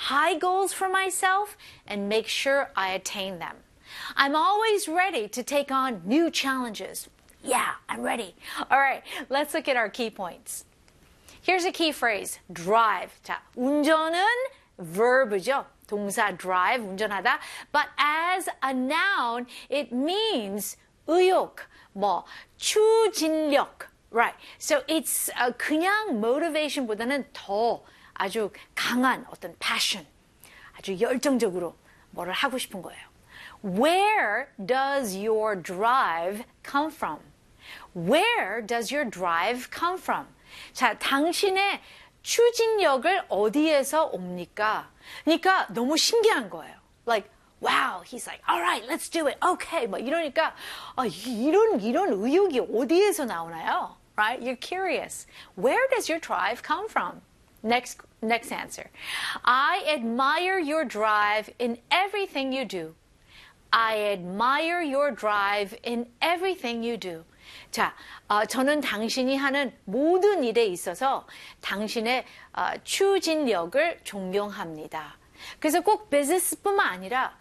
high goals for myself and make sure I attain them. I'm always ready to take on new challenges. Yeah, I'm ready. All right, let's look at our key points. Here's a key phrase, drive. 자, 운전은 verb죠. 동사 drive, 운전하다. But as a noun, it means 의욕, 추진력. Right. So it's 그냥 motivation보다는 더 아주 강한 어떤 passion. 아주 열정적으로 뭐를 하고 싶은 거예요. Where does your drive come from? Where does your drive come from? 자, 당신의 추진력을 어디에서 옵니까? 그러니까 너무 신기한 거예요. Like, wow, he's like, all right, let's do it. Okay. 막 이러니까 이런 의욕이 어디에서 나오나요? Right? You're curious. Where does your drive come from? Next answer. I admire your drive in everything you do. I admire your drive in everything you do. 자, 저는 당신이 하는 모든 일에 있어서 당신의 추진력을 존경합니다. 그래서 꼭 비즈니스뿐만 아니라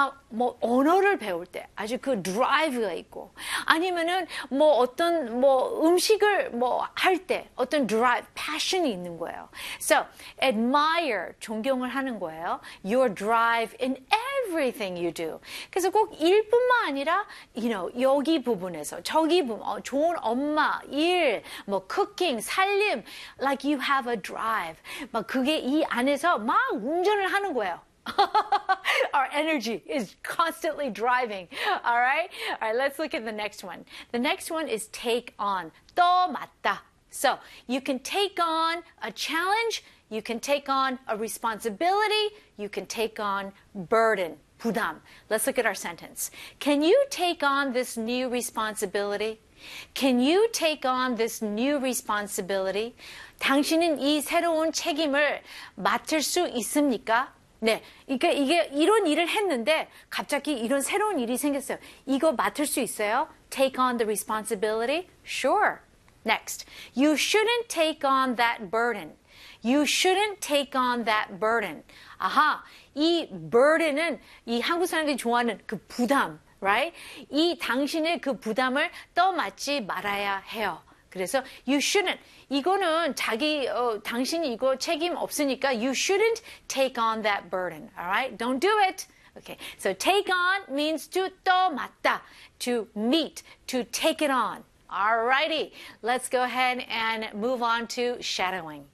언어를 배울 때 아주 그 드라이브가 있고 아니면은 어떤 음식을 할 때 어떤 드라이브, 패션이 있는 거예요. So, admire, 존경을 하는 거예요. Your drive in everything you do. 그래서 꼭 일뿐만 아니라 여기 부분에서 저기 부분, 좋은 엄마, 일, cooking, 살림, like you have a drive. 그게 이 안에서 막 운전을 하는 거예요. Our energy is constantly driving. All right, let's look at the next one. The next one is take on. 떠맡다. So you can take on a challenge, you can take on a responsibility, you can take on burden, 부담. Let's look at our sentence. Can you take on this new responsibility? Can you take on this new responsibility? 당신은 이 새로운 책임을 맡을 수 있습니까? 네, 그러니까 이게 이런 일을 했는데 갑자기 이런 새로운 일이 생겼어요. 이거 맡을 수 있어요? Take on the responsibility? Sure. Next, you shouldn't take on that burden. You shouldn't take on that burden. 아하, 이 burden은 이 한국 사람들이 좋아하는 그 부담, right? 이 당신의 그 부담을 떠맡지 말아야 해요. 그래서 you shouldn't. 이거는 당신이 이거 책임 없으니까 you shouldn't take on that burden. All right? Don't do it. Okay. So take on means to 떠맡다, to meet, to take it on. All righty. Let's go ahead and move on to shadowing.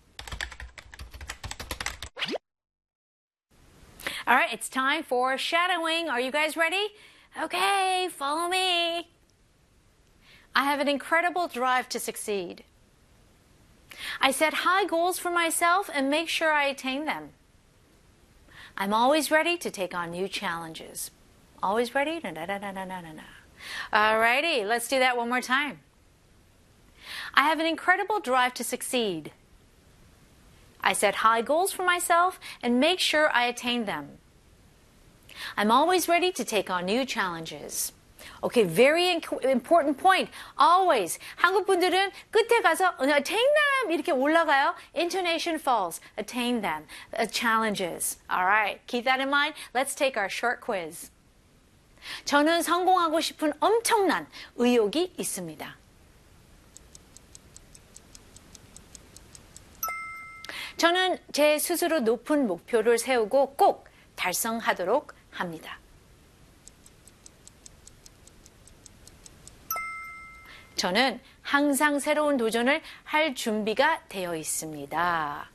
All right, it's time for shadowing. Are you guys ready? Okay, follow me. I have an incredible drive to succeed. I set high goals for myself and make sure I attain them. I'm always ready to take on new challenges. Always ready? Alrighty, let's do that one more time. I have an incredible drive to succeed. I set high goals for myself and make sure I attain them. I'm always ready to take on new challenges. Okay, very important point. Always. 한국 분들은 끝에 가서 attain them 이렇게 올라가요. Intonation falls. Attain them. Challenges. All right. Keep that in mind. Let's take our short quiz. 저는 성공하고 싶은 엄청난 의욕이 있습니다. 저는 제 스스로 높은 목표를 세우고 꼭 달성하도록 합니다. 저는 항상 새로운 도전을 할 준비가 되어 있습니다.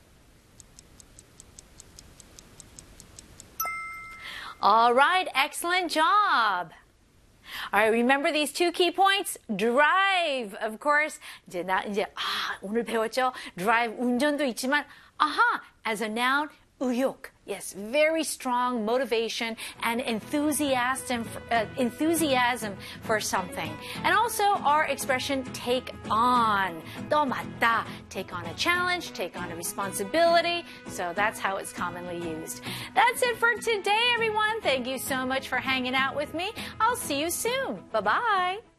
All right, excellent job. All right, remember these two key points? Drive, of course. 오늘 배웠죠? Drive, 운전도 있지만, as a noun, 의욕. Yes, very strong motivation and enthusiasm for something. And also our expression take on. 떠맡다. Take on a challenge, take on a responsibility. So that's how it's commonly used. That's it for today, everyone. Thank you so much for hanging out with me. I'll see you soon. Bye-bye.